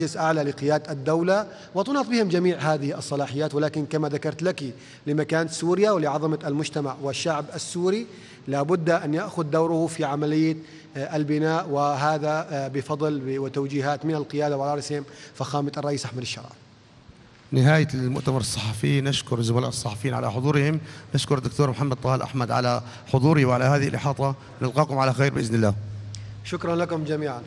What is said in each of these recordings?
مجلس أعلى لقيادة الدولة وتناط بهم جميع هذه الصلاحيات، ولكن كما ذكرت لك لمكانة سوريا ولعظمة المجتمع والشعب السوري لابد أن يأخذ دوره في عملية البناء، وهذا بفضل وتوجيهات من القيادة وعلى رأسهم فخامة الرئيس أحمد الشرع. نهاية المؤتمر الصحفي نشكر الزملاء الصحفيين على حضورهم، نشكر الدكتور محمد طه الأحمد على حضوره وعلى هذه الإحاطة. نلقاكم على خير بإذن الله. شكرا لكم جميعا.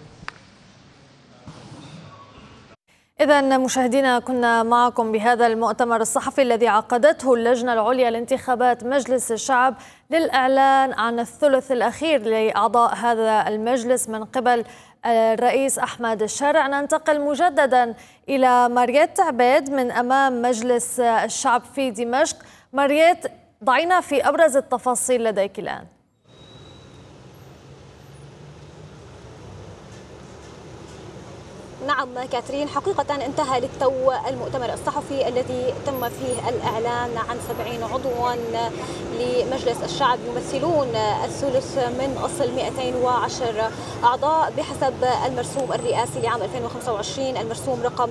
إذن مشاهدينا، كنا معكم بهذا المؤتمر الصحفي الذي عقدته اللجنة العليا لانتخابات مجلس الشعب للإعلان عن الثلث الأخير لأعضاء هذا المجلس من قبل الرئيس أحمد الشرع. ننتقل مجددا إلى ماريت عبيد من أمام مجلس الشعب في دمشق. ماريت، ضعينا في أبرز التفاصيل لديك الآن. نعم كاترين، حقيقة انتهى للتو المؤتمر الصحفي الذي تم فيه الإعلان عن 70 عضوا لمجلس الشعب يمثلون الثلث من أصل 210 أعضاء بحسب المرسوم الرئاسي لعام 2025 المرسوم رقم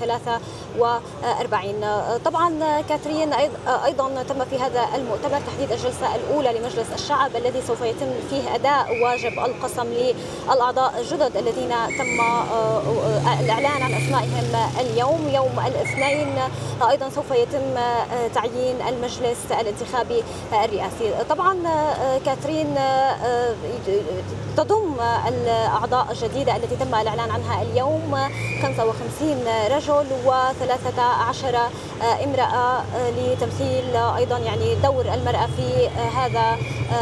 143. طبعا كاترين، أيضا تم في هذا المؤتمر تحديد الجلسة الأولى لمجلس الشعب الذي سوف يتم فيه أداء واجب القسم للأعضاء الجدد الذين تم الإعلان عن أسمائهم اليوم يوم الاثنين. أيضا سوف يتم تعيين المجلس الانتخابي الرئاسي. طبعا كاترين، تضم الأعضاء الجديدة التي تم الإعلان عنها اليوم 55 رجل و13 امرأة لتمثيل أيضا يعني دور المرأة في هذا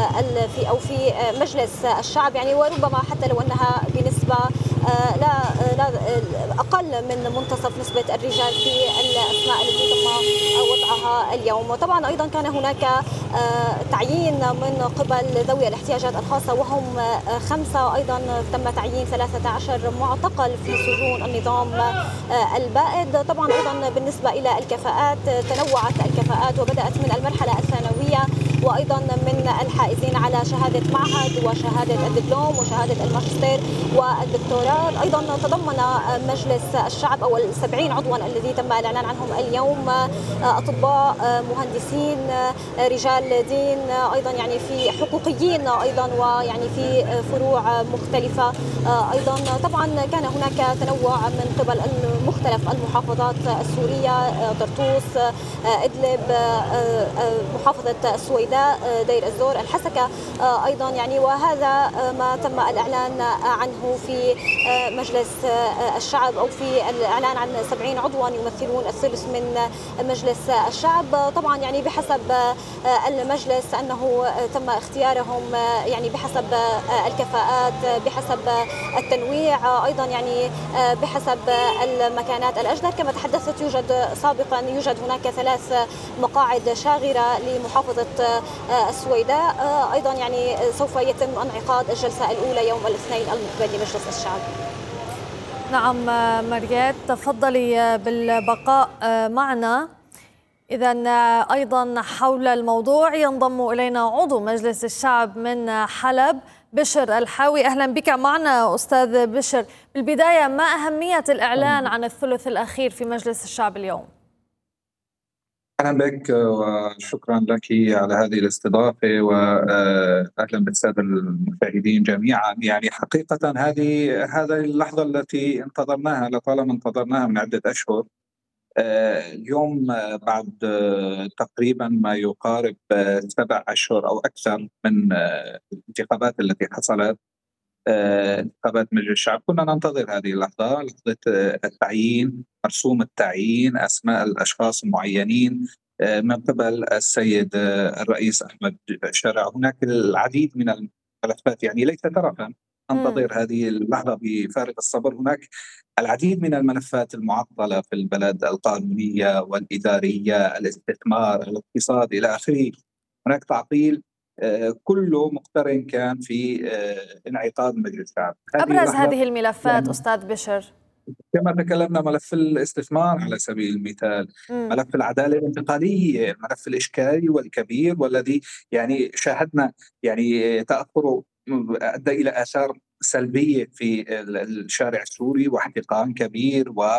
في مجلس الشعب، يعني وربما حتى لو أنها بنسبة لا أقل من منتصف نسبة الرجال في الأسماء التي تم وضعها اليوم. طبعا أيضا كان هناك تعيين من قبل ذوي الاحتياجات الخاصة وهم 5. أيضا تم تعيين 13 معتقل في سجون النظام البائد. طبعا أيضا بالنسبة إلى الكفاءات، تنوعت الكفاءات وبدأت من المرحلة الثانوية وأيضا من الحائزين على شهادة معهد وشهادة الدبلوم وشهادة الماجستير والدكتوراه. أيضا تضمن مجلس الشعب أو 70 عضوا الذي تم الإعلان عنهم اليوم أطباء، مهندسين، رجال دين، أيضا يعني في حقوقيين أيضا ويعني في فروع مختلفة. أيضا طبعا كان هناك تنوع من قبل مختلف المحافظات السورية، طرطوس، إدلب، محافظة السويداء، دير الزور، الحسكة أيضا يعني. وهذا ما تم الإعلان عنه في مجلس الشعب أو في الإعلان عن 70 عضوا يمثلون الثلث من مجلس الشعب. طبعا يعني بحسب المجلس أنه تم اختيارهم يعني بحسب الكفاءات، بحسب التنويع، أيضا يعني بحسب المكانات الأجدر. كما تحدثت يوجد هناك 3 مقاعد شاغرة لمحافظة السويداء. أيضا يعني سوف يتم انعقاد الجلسة الأولى يوم الاثنين المقبل لمجلس الشعب. نعم مريت، تفضلي بالبقاء معنا. إذا أيضا حول الموضوع ينضم إلينا عضو مجلس الشعب من حلب بشر الحاوي. أهلا بك معنا أستاذ بشر. بالبداية، ما أهمية الإعلان عن الثلث الأخير في مجلس الشعب اليوم؟ أهلا بك وشكرا لك على هذه الاستضافة، وأهلا بالسادة المشاهدين جميعا. يعني حقيقة هذه اللحظة التي انتظرناها، لطالما انتظرناها من عدة أشهر. اليوم بعد تقريبا ما يقارب 7 أشهر أو أكثر من الانتخابات التي حصلت، انتخابات مجلس الشعب، كنا ننتظر هذه اللحظة، لحظة التعيين، مرسوم التعيين، أسماء الأشخاص المعينين من قبل السيد الرئيس أحمد الشرع. هناك العديد من الملفات، يعني ليس ترفا، ننتظر هذه اللحظة بفارغ الصبر. هناك العديد من الملفات المعطلة في البلد، القانونية والإدارية، الاستثمار، الاقتصاد إلى آخره. هناك تعطيل كله مقترن كان في انعقاد مجلس الشعب. أبرز هذه الملفات أستاذ بشر؟ كما تكلمنا، ملف الاستثمار على سبيل المثال، ملف العدالة الانتقالية، الملف الإشكالي والكبير والذي يعني شاهدنا يعني تأثره أدى إلى آثار سلبية في الشارع السوري واحتقان كبير